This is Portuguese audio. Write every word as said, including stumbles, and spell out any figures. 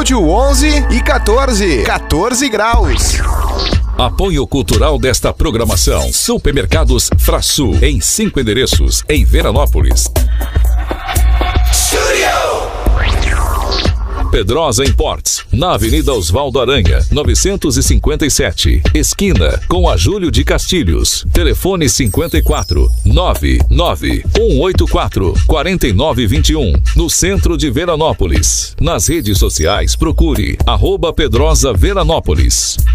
Estúdio onze e quatorze. quatorze graus. Apoio cultural desta programação. Supermercados Frasul, em cinco endereços, em Veranópolis. Pedrosa Imports, na Avenida Osvaldo Aranha, novecentos e cinquenta e sete, esquina com a Júlio de Castilhos. Telefone cinquenta e quatro, nove nove um oito quatro, quatro nove dois um, no centro de Veranópolis. Nas redes sociais, procure arroba Pedrosa Veranópolis.